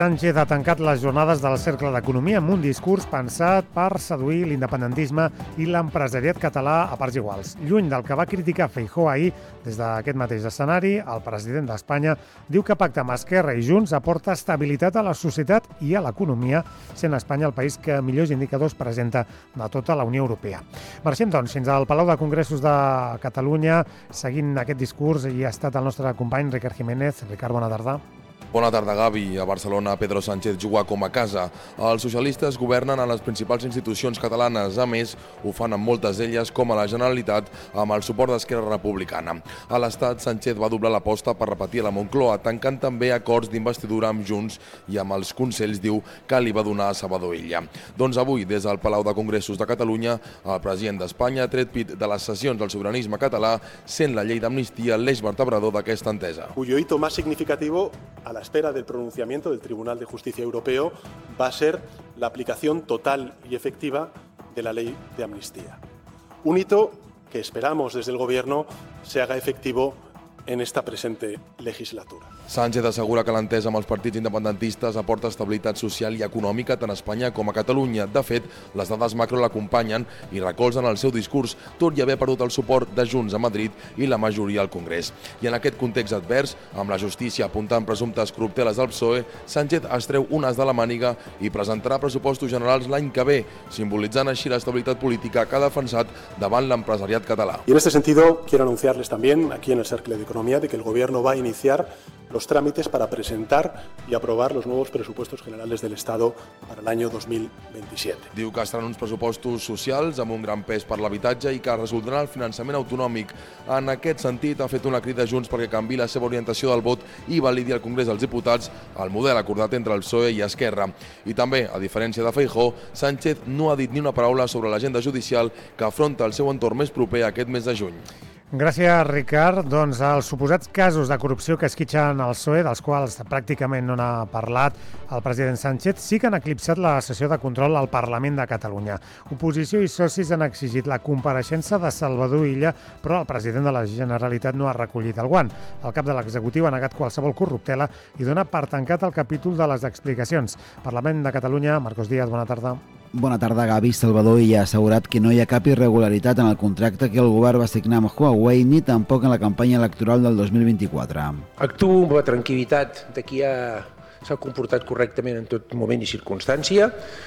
Sánchez ha tancat les jornades del Cercle d'Economia amb un discurs pensat per seduir l'independentisme i l'empresariat català a parts iguals. Lluny del que va criticar Feijóo ahir, des d'aquest mateix escenari, el president d'Espanya diu que pactar amb Esquerra i Junts aporta estabilitat a la societat i a l'economia, sent Espanya el país que millors indicadors presenta de tota la Unió Europea. Marxem, doncs, fins al Palau de Congressos de Catalunya. Seguint aquest discurs hi ha estat el nostre company Ricard Jiménez. Ricard, bona tarda. Bona tarda, Gavi. A Barcelona, Pedro Sánchez juga com a casa. Els socialistes governen a les principals institucions catalanes. A més, ho fan amb moltes d'elles, com a la Generalitat, amb el suport d'Esquerra Republicana. A l'Estat, Sánchez va doblar l'aposta per repetir a la Moncloa, tancant també acords d'investidura amb Junts i amb els consells, diu, que li va donar a Salvador Illa. Doncs avui, des del Palau de Congressos de Catalunya, el president d'Espanya ha tret pit de les sessions del sobiranisme català, sent la llei d'amnistia l'eix vertebrador d'aquesta entesa. Cuyo hito más significativo, a la espera del pronunciamiento del Tribunal de Justicia Europeo, va a ser la aplicación total y efectiva de la ley de amnistía. Un hito que esperamos desde el Gobierno se haga efectivo en esta presente legislatura. Sánchez assegura que l'entesa amb els partits independentistes aporta estabilitat social i econòmica tant a Espanya com a Catalunya. De fet, les dades macro l'acompanyen i recolzen el seu discurs, tot i haver perdut el suport de Junts a Madrid i la majoria al Congrés. I en aquest context advers, amb la justícia apuntant presumptes corrupteles del PSOE, Sánchez es treu un as de la màniga i presentarà pressupostos generals l'any que ve, simbolitzant així l'estabilitat política que ha defensat davant l'empresariat català. Y en este sentido, quiero anunciarles también, aquí en el Cercle de Economía, de que el Gobierno va a iniciar los trámites para presentar y aprobar los nuevos presupuestos generales del Estado para el año 2027. Diu que seran uns pressupostos socials amb un gran pes per l'habitatge i que resoldran el finançament autonòmic. En aquest sentit, ha fet una crida a Junts perquè canviï la seva orientació del vot i validi al Congrés dels Diputats el model acordat entre el PSOE i Esquerra. I també, a diferència de Feijóo, Sánchez no ha dit ni una paraula sobre l'agenda judicial que afronta el seu entorn més proper aquest mes de juny. Gràcies, Ricard. Doncs els suposats casos de corrupció que esquitxen el PSOE, dels quals pràcticament no n'ha parlat el president Sánchez, sí que han eclipsat la sessió de control al Parlament de Catalunya. Oposició i socis han exigit la compareixença de Salvador Illa, però el president de la Generalitat no ha recollit el guant. El cap de l'executiu ha negat qualsevol corruptela i dona per tancat el capítol de les explicacions. Parlament de Catalunya, Marcos Díaz, bona tarda. Bona tarda, Gavi. Salvador Illa ha assegurat que no hi ha cap irregularitat en el contracte que el govern va signar amb Huawei ni tampoc en la campanya electoral del 2024. Actuo amb la tranquil·litat de qui s'ha comportat correctament en tot moment i circumstància,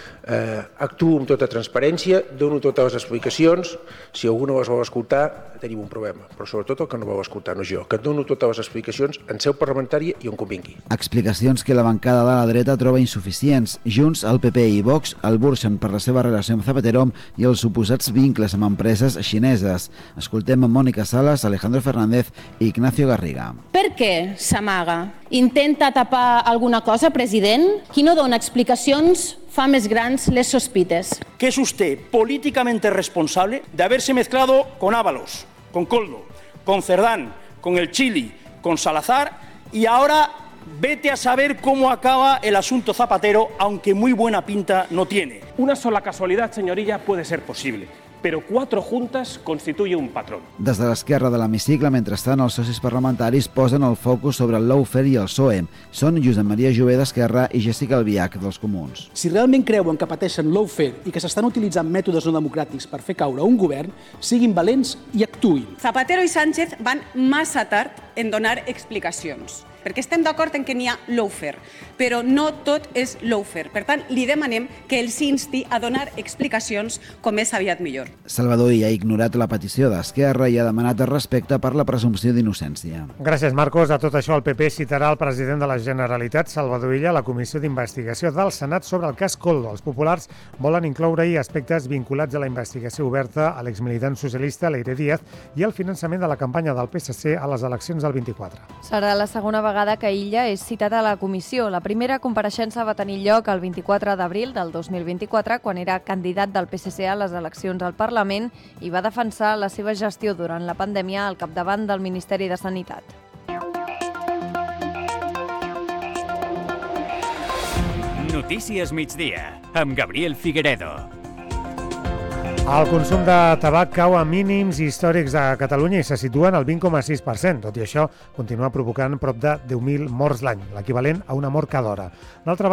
actuo amb tota transparència, dono totes les explicacions. Si algú no les vol escoltar, tenim un problema, però sobretot el que no vol escoltar no és jo, que dono totes les explicacions en seu parlamentària i on convingui. Explicacions que la bancada de la dreta troba insuficients. Junts, el PP i Vox el burxen per la seva relació amb Zapatero i els suposats vincles amb empreses xineses. Escoltem a Mònica Salas, Alejandro Fernández i Ignacio Garriga. Per què s'amaga? Intenta tapar alguna cosa, president? Qui no dona explicacions fa més grans les sospites. ¿Que es usted políticamente responsable de haberse mezclado con Ábalos, con Koldo, con Cerdán, con el Chili, con Salazar y ahora vete a saber cómo acaba el asunto Zapatero, aunque muy buena pinta no tiene? Una sola casualidad, señorilla, puede ser posible, pero 4 juntas constituye un patrón. Des de l'esquerra de l'hemicicle, mentrestant, els socis parlamentaris posen el focus sobre el lawfare i el PSOE. Són Josep Maria Jové d'Esquerra i Jessica Albiach dels Comuns. Si realment creuen que pateixen lawfare i que s'estan utilitzant mètodes no democràtics per fer caure un govern, siguin valents i actuïn. Zapatero i Sánchez van massa tard en donar explicacions, perquè estem d'acord en que n'hi ha lawfare, però no tot és lawfare. Per tant, li demanem que els insti a donar explicacions com més aviat millor. Salvador Illa ha ignorat la petició d'Esquerra i ha demanat respecte per la presumpció d'innocència. Gràcies, Marcos. A tot això, el PP citarà el president de la Generalitat, Salvador Illa, a la Comissió d'Investigació del Senat sobre el cas Koldo. Els populars volen incloure-hi aspectes vinculats a la investigació oberta a l'exmilitant socialista Leire Díaz i al finançament de la campanya del PSC a les eleccions del 24. Serà la segona vegada que Illa és citat a la comissió. La primera compareixença va tenir lloc el 24 d'abril del 2024, quan era candidat del PSC a les eleccions al Parlament i va defensar la seva gestió durant la pandèmia al capdavant del Ministeri de Sanitat. Notícies migdia, amb Gabriel Figueredo. El consum de tabac cau a mínims històrics a Catalunya i se situen al 20,6%. Tot i això, continua provocant prop de 10.000 morts l'any, l'equivalent a una mort cada hora. D'altra